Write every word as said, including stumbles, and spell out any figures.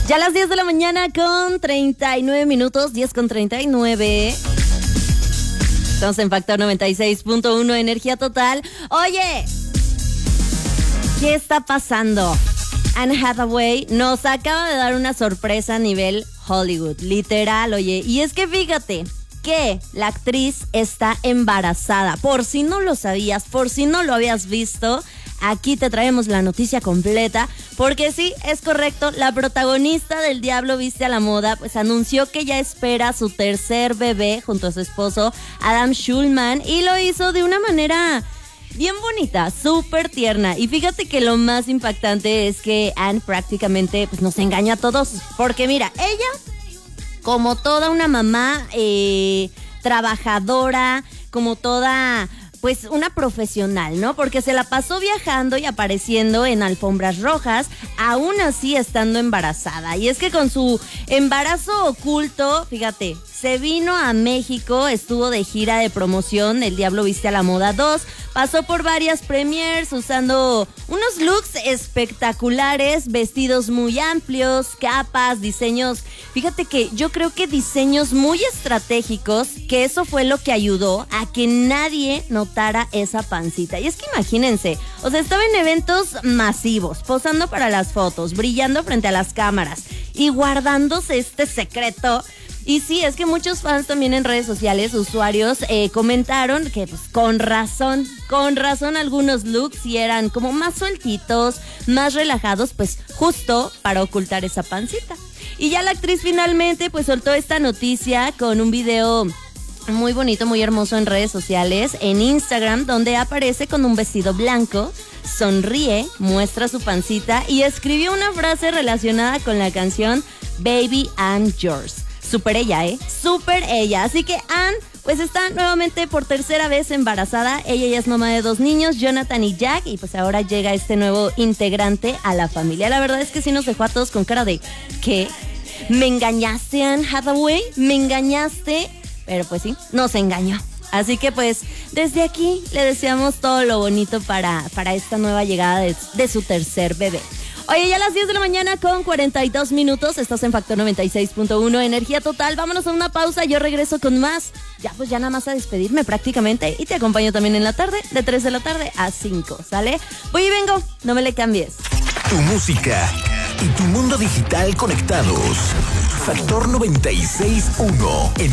Ya a las diez de la mañana con treinta y nueve minutos, diez con treinta y nueve. Estamos en Factor noventa y seis punto uno, energía total. Oye, ¿qué está pasando? Anne Hathaway nos acaba de dar una sorpresa a nivel Hollywood, literal, oye. Y es que fíjate que la actriz está embarazada. Por si no lo sabías, por si no lo habías visto, aquí te traemos la noticia completa, porque sí, es correcto, la protagonista del Diablo Viste a la Moda, pues anunció que ya espera su tercer bebé junto a su esposo Adam Schulman, y lo hizo de una manera bien bonita, súper tierna. Y fíjate que lo más impactante es que Anne prácticamente pues, nos engaña a todos, porque mira, ella, como toda una mamá eh, trabajadora, como toda pues una profesional, ¿no? Porque se la pasó viajando y apareciendo en alfombras rojas, aún así estando embarazada. Y es que con su embarazo oculto, fíjate, se vino a México, estuvo de gira de promoción El Diablo Viste a la Moda dos, pasó por varias premiers usando unos looks espectaculares, vestidos muy amplios, capas, diseños, fíjate que yo creo que diseños muy estratégicos, que eso fue lo que ayudó a que nadie notara esa pancita. Y es que imagínense, o sea, estaba en eventos masivos, posando para las fotos, brillando frente a las cámaras y guardándose este secreto. Y sí, es que muchos fans también en redes sociales, usuarios, eh, comentaron que pues con razón, con razón algunos looks sí eran como más sueltitos, más relajados, pues justo para ocultar esa pancita. Y ya la actriz finalmente pues soltó esta noticia con un video muy bonito, muy hermoso en redes sociales, en Instagram, donde aparece con un vestido blanco, sonríe, muestra su pancita y escribió una frase relacionada con la canción Baby I'm Yours. Súper ella, ¿eh? Súper ella. Así que Anne, pues está nuevamente por tercera vez embarazada. Ella ya es mamá de dos niños, Jonathan y Jack. Y pues ahora llega este nuevo integrante a la familia. La verdad es que sí nos dejó a todos con cara de ¿qué? ¿Me engañaste, Anne Hathaway? ¿Me engañaste? Pero pues sí, nos engañó. Así que pues desde aquí le deseamos todo lo bonito para, para esta nueva llegada de, de su tercer bebé. Oye, ya a las diez de la mañana con cuarenta y dos minutos, estás en Factor noventa y seis punto uno, energía total. Vámonos a una pausa, yo regreso con más. Ya pues ya nada más a despedirme prácticamente y te acompaño también en la tarde, de tres de la tarde a cinco, ¿sale? Voy y vengo, no me le cambies. Tu música y tu mundo digital conectados. Factor noventa y seis punto uno,